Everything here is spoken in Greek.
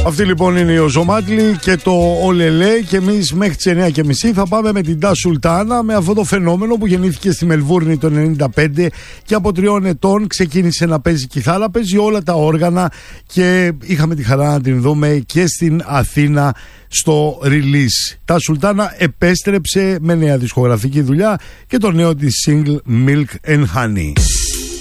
Αυτή λοιπόν είναι η Οζομάτλη και το Ολελέ. Και εμείς μέχρι τις 9:30 θα πάμε με την Τα Σουλτάνα, με αυτό το φαινόμενο που γεννήθηκε στη Μελβούρνη το 1995 και από 3 ετών ξεκίνησε να παίζει κιθάρα, παίζει όλα τα όργανα και είχαμε τη χαρά να την δούμε και στην Αθήνα στο release. Τα Σουλτάνα επέστρεψε με νέα δισκογραφική δουλειά και το νέο της single Milk and Honey.